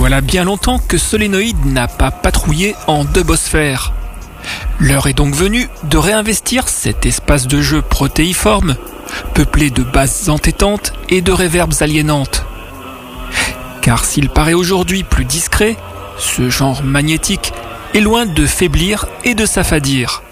Voilà bien longtemps que Solénoïde n'a pas patrouillé en Debosphère. L'heure est donc venue de réinvestir cet espace de jeu protéiforme, peuplé de basses entêtantes et de réverbes aliénantes. Car s'il paraît aujourd'hui plus discret, ce genre magnétique est loin de faiblir et de s'affadir.